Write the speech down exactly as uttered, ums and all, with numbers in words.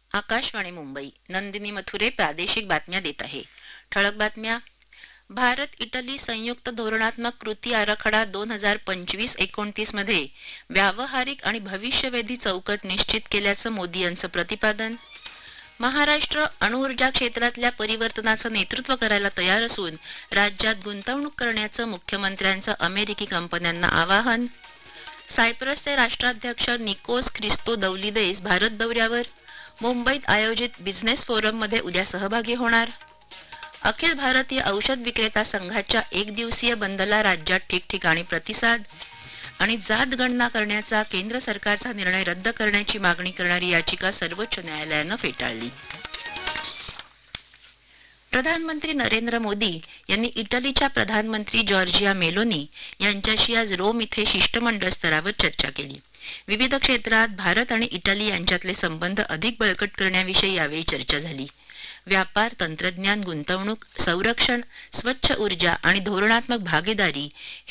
आकाशवाणी मुंबई. नंदिनी मथुरे प्रादेशिक बातम्या देत आहे. ठळक बातम्या. भारत इटली संयुक्त धोरणात्मक कृती आराखडा दोन हजार पंचवीस एकोणतीस मध्ये व्यावहारिक आणि भविष्यवेधी चौकट निश्चित केल्याचं मोदी यांचं प्रतिपादन. महाराष्ट्र अणुऊर्जा क्षेत्रातल्या परिवर्तनाचं नेतृत्व करायला तयार असून राज्यात गुंतवणूक करण्याचं मुख्यमंत्र्यांचं अमेरिकी कंपन्यांना आवाहन. सायप्रसचे राष्ट्राध्यक्ष निकोस ख्रिस्तोदौलिदेस भारत दौऱ्यावर. मुंबईत आयोजित बिझनेस फोरममध्ये उद्या सहभागी होणार. अखिल भारतीय औषध विक्रेता संघाच्या एक दिवसीय बंदला राज्यात ठिकठिकाणी प्रतिसाद. आणि जात गणना करण्याचा केंद्र सरकारचा निर्णय रद्द करण्याची मागणी करणारी याचिका सर्वोच्च न्यायालयानं फेटाळली. प्रधानमंत्री नरेंद्र मोदी यांनी इटलीच्या प्रधानमंत्री जॉर्जिया मेलोनी यांच्याशी आज रोम इथे शिष्टमंडळ स्तरावर चर्चा केली. विविध क्षेत्रात भारत आणि इटली यांच्यातले संबंध अधिक बळकट करण्याविषयी यावेळी चर्चा झाली. व्यापार, तंत्रज्ञान, गुंतवणूक, संरक्षण, स्वच्छ ऊर्जा आणि धोरणात्मक भागीदारी